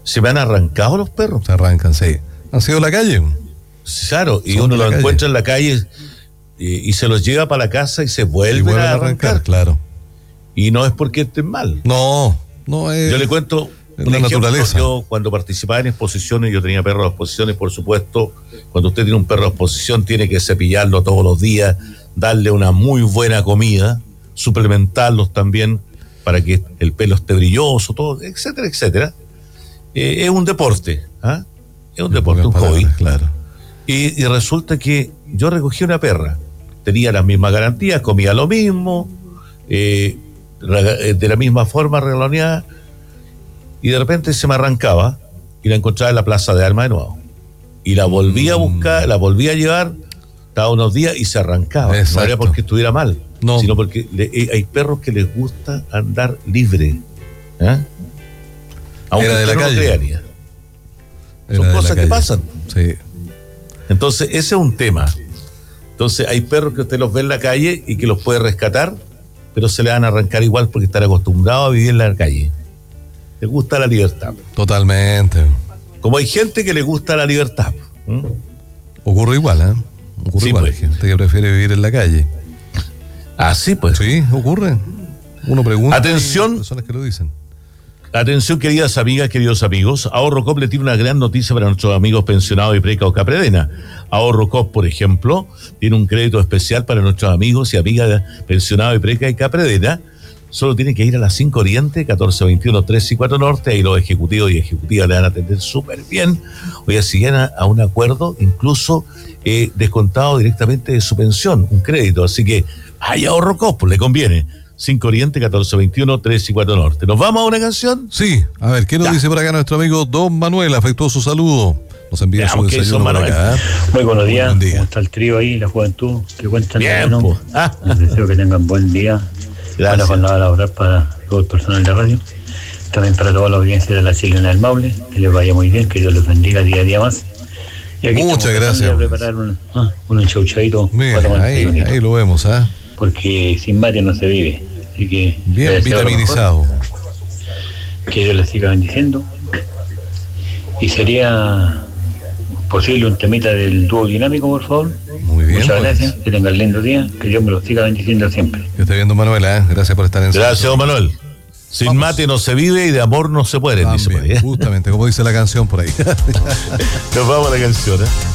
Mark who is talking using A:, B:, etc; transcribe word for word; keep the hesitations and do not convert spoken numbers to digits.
A: Se me han arrancado los perros.
B: Se arrancan, sí. Han sido en la calle.
A: Claro, y
B: Son
A: uno los
B: calle.
A: encuentra en la calle y, y se los lleva para la casa y se vuelven,
B: Y vuelven
A: a
B: a
A: arrancar.
B: arrancar, claro.
A: Y no es porque estén mal.
B: No, no es.
A: Yo le cuento
B: es
A: un
B: la
A: ejemplo.
B: naturaleza.
A: Yo cuando participaba en exposiciones, yo tenía perros de exposiciones, por supuesto. Cuando usted tiene un perro de exposición, tiene que cepillarlo todos los días, darle una muy buena comida, suplementarlos también para que el pelo esté brilloso, todo, etcétera, etcétera. Eh, es un deporte, ¿ah? Es un deporte, un hobby.
B: Claro.
A: Y, y resulta que yo recogí una perra, tenía las mismas garantías, comía lo mismo, eh, de la misma forma reloneada, y de repente se me arrancaba y la encontraba en la plaza de armas de nuevo. Y la volví a buscar, la volví a llevar, estaba unos días y se arrancaba.
B: Exacto.
A: No era porque estuviera mal,
B: no.
A: sino porque le, hay perros que les gusta andar libre. ¿eh? Aunque
B: Era de la
A: no
B: calle.
A: lo crearía.
B: Era
A: Son
B: de
A: cosas
B: la
A: que
B: calle.
A: pasan.
B: Sí.
A: Entonces, ese es un tema. Entonces, hay perros que usted los ve en la calle y que los puede rescatar, pero se le van a arrancar igual porque están acostumbrados a vivir en la calle. Les gusta la libertad.
B: Totalmente.
A: Como hay gente que le gusta la libertad. ¿Mm?
B: Ocurre igual, ¿eh? Ocurre
A: Sí,
B: igual.
A: pues.
B: Hay gente que prefiere vivir en la calle.
A: Así pues.
B: Sí, ocurre. Uno pregunta.
A: Atención.
B: Y hay personas que lo dicen.
A: Atención, queridas amigas, queridos amigos. Ahorro Cop le tiene una gran noticia para nuestros amigos pensionados y preca o Capredena. Ahorro Cop, por ejemplo, tiene un crédito especial para nuestros amigos y amigas pensionados y preca y Capredena. Solo tienen que ir a la cinco Oriente, catorce veintiuno, tres y cuatro Norte. Ahí los ejecutivos y ejecutivas le van a atender súper bien. Oye, si llegan a, a un acuerdo, incluso eh, descontado directamente de su pensión, un crédito. Así que hay Ahorro Cop, le conviene. cinco Oriente, catorce veintiuno, tres y cuatro Norte. ¿Nos vamos a una canción?
B: Sí, a ver, ¿qué nos
A: Ya.
B: dice por acá nuestro amigo Don Manuel? Afectuoso saludo. Nos envía
A: Ya,
B: su
A: ok,
B: desayuno
A: Don
B: por
A: Manuel.
B: acá. ¿eh?
C: Muy buenos días.
B: Buen día.
C: ¿Cómo está el trío ahí, la juventud? Que cuentan de
A: Bien,
C: verano.
A: po. Ah.
C: Les deseo que tengan buen día.
A: Gracias.
C: Buena jornada laboral para todo el personal de radio. También para toda la audiencia de la Chilena del Maule. Que les vaya muy bien, que Dios los bendiga día a día más. Y aquí
B: Muchas
C: estamos
B: gracias.
C: tratando de preparar un, ah, un enchauchadito
B: Mira,
C: para tomar
B: ahí,
C: bonito,
B: ahí lo vemos, ¿ah?
C: porque sin mate no se vive. Así que
B: Bien
C: les deseo lo
B: vitaminizado.
C: mejor, que Dios les siga bendiciendo. Y sería posible un temita del dúo dinámico, por favor.
B: Muy bien.
C: Muchas
B: pues.
C: gracias, que tengan lindo día, que Dios me los siga bendiciendo siempre.
B: Que esté viendo Manuel, ¿eh? Gracias por estar en
A: Gracias, don Manuel. Sin
B: Vamos.
A: mate no se vive y de amor no se puede, dice por ahí,
B: También,
A: ¿eh?
B: justamente, como dice la canción por ahí.
A: Nos vamos a la canción, ¿eh?